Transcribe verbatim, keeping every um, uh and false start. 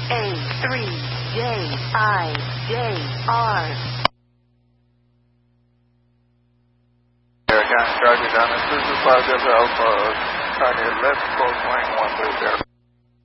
A three J I J R. Again, Charlie down at Super five Delta Alpha, turn your left, close line one three zero.